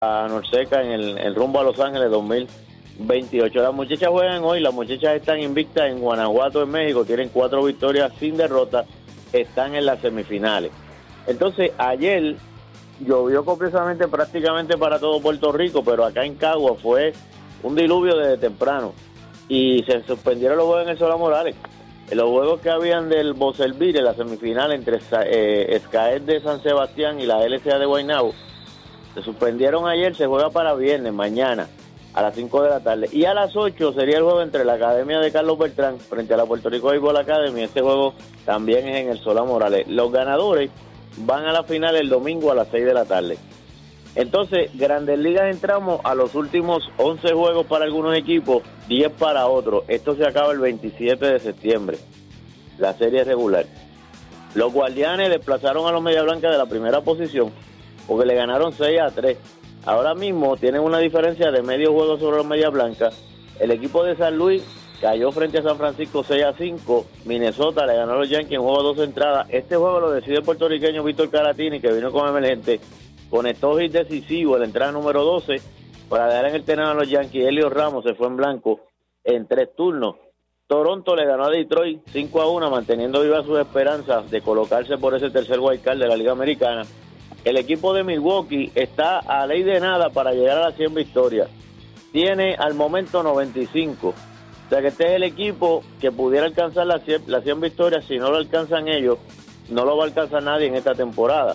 a Norseca en el rumbo a Los Ángeles 2028. Las muchachas juegan hoy, las muchachas están invictas en Guanajuato, en México, tienen 4 victorias sin derrota, están en las semifinales. Entonces, ayer llovió copiosamente prácticamente para todo Puerto Rico, pero acá en Cagua fue un diluvio desde temprano y se suspendieron los juegos en el Solá Morales. En los juegos que habían del Boselvir en la semifinal entre Escaet de San Sebastián y la LCA de Guaynabo, se suspendieron ayer, se juega para viernes, mañana, a las 5 de la tarde. Y a las 8 sería el juego entre la Academia de Carlos Beltrán frente a la Puerto Rico Béisbol Academy. Este juego también es en el Solá Morales. Los ganadores van a la final el domingo a las 6 de la tarde. Entonces, Grandes Ligas entramos a los últimos 11 juegos para algunos equipos, 10 para otros. Esto se acaba el 27 de septiembre, la serie regular. Los Guardianes desplazaron a los Media Blanca de la primera posición porque le ganaron 6-3. Ahora mismo tienen una diferencia de medio juego sobre los Media Blanca. El equipo de San Luis cayó frente a San Francisco 6-5. Minnesota le ganó a los Yankees en juego 2 entradas. Este juego lo decide el puertorriqueño Víctor Caratini, que vino como emergente. Conectó hit decisivo en la entrada número 12 para dejar en el terreno a los Yankees. Elio Ramos se fue en blanco en 3 turnos. Toronto le ganó a Detroit 5-1, manteniendo viva sus esperanzas de colocarse por ese tercer wild card de la Liga Americana. El equipo de Milwaukee está a ley de nada para llegar a las 100 victorias. Tiene al momento 95. O sea que este es el equipo que pudiera alcanzar las 100 victorias. Si no lo alcanzan ellos, no lo va a alcanzar nadie en esta temporada.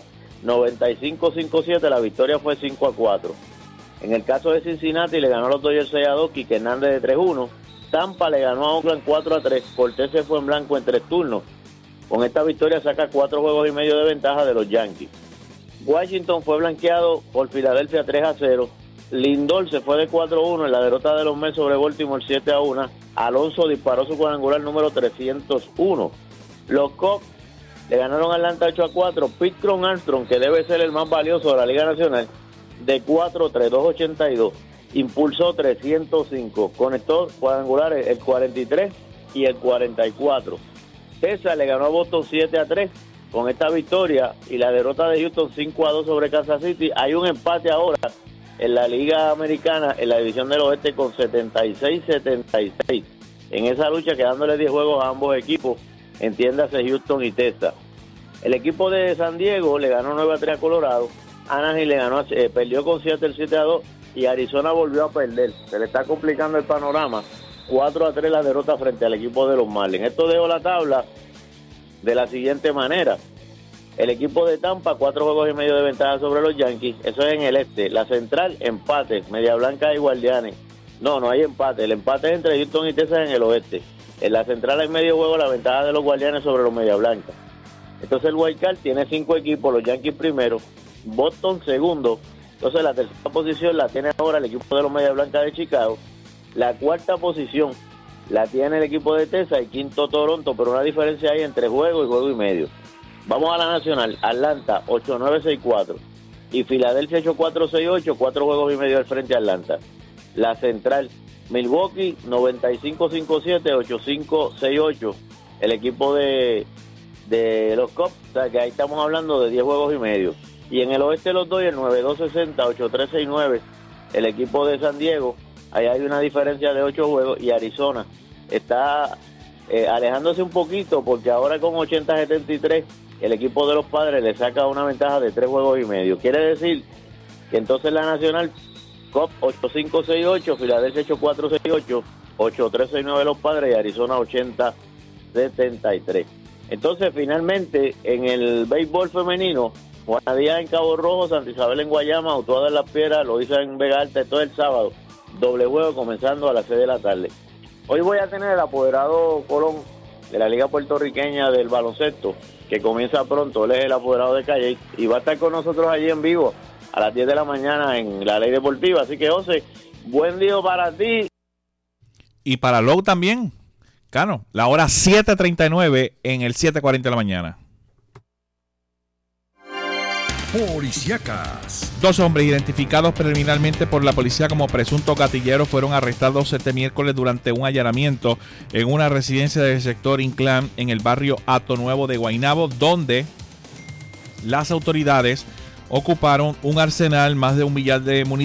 95-5-7, la victoria fue 5-4. En el caso de Cincinnati le ganó a los Dodgers 6-2, Quique Hernández de 3-1. Tampa le ganó a Oakland 4-3, Cortés se fue en blanco en 3 turnos. Con esta victoria saca 4 juegos y medio de ventaja de los Yankees. Washington fue blanqueado por Filadelfia 3-0. Lindor se fue de 4-1 en la derrota de los Mets sobre Baltimore 7-1. Alonso disparó su cuadrangular número 301. Los Cubs le ganaron a Atlanta 8-4. Pete Crow Armstrong, que debe ser el más valioso de la Liga Nacional, de 4-3, 2.82. Impulsó 305. Conectó cuadrangulares el 43 y el 44. Texas le ganó a Boston 7-3. Con esta victoria y la derrota de Houston 5-2 sobre Kansas City, hay un empate ahora en la Liga Americana, en la División del Oeste, con 76-76. En esa lucha, quedándole 10 juegos a ambos equipos, entiéndase Houston y Texas. El equipo de San Diego le ganó 9-3 a Colorado. Anaheim le ganó, perdió con Seattle 7-2 y Arizona volvió a perder. Se le está complicando el panorama. 4-3 la derrota frente al equipo de los Marlins. Esto dejó la tabla de la siguiente manera. El equipo de Tampa, 4 juegos y medio de ventaja sobre los Yankees. Eso es en el este. La central, empate. Media Blanca y Guardianes. No hay empate. El empate es entre Houston y Texas en el oeste. En la central hay medio juego la ventaja de los Guardianes sobre los Media Blanca. Entonces el wild card tiene 5 equipos. Los Yankees primero, Boston segundo. Entonces la tercera posición la tiene ahora el equipo de los Media Blanca de Chicago. La cuarta posición la tiene el equipo de Texas y quinto Toronto, pero una diferencia hay entre juego y juego y medio. Vamos a la nacional. Atlanta 8-9-6-4 y Filadelfia 8-4-6-8, 4 juegos y medio al frente a Atlanta. La central, Milwaukee 95-5-7, 8-5-6-8, el equipo de los Cubs. O sea que ahí estamos hablando de 10 juegos y medio. Y en el oeste los Dodgers 9-2-60, 8-3-6-9, el equipo de San Diego. Ahí hay una diferencia de 8 juegos y Arizona está alejándose un poquito porque ahora con 80-73 el equipo de los Padres le saca una ventaja de 3 juegos y medio. Quiere decir que entonces la nacional, Cubs 8-5-6-8, Filadelfia 8-4-6-8, 8-3-6-9 los Padres y Arizona 80-73. Entonces finalmente en el béisbol femenino, Juana Díaz en Cabo Rojo, Santa Isabel en Guayama, Utuado en Las Piedras, Loíza en Vega Alta, todo el sábado. Doble juego comenzando a las 6 de la tarde. Hoy voy a tener el apoderado Colón de la Liga Puertorriqueña del Baloncesto, que comienza pronto. Él es el apoderado de Calle y va a estar con nosotros allí en vivo a las 10 de la mañana en la Ley Deportiva. Así que, José, buen día para ti. Y para Lou también, Cano, la hora 7:39 en el 7:40 de la mañana. Policíacas. 2 hombres identificados preliminarmente por la policía como presuntos gatilleros fueron arrestados este miércoles durante un allanamiento en una residencia del sector Inclán en el barrio Hato Nuevo de Guaynabo, donde las autoridades ocuparon un arsenal, más de 1 millar de municiones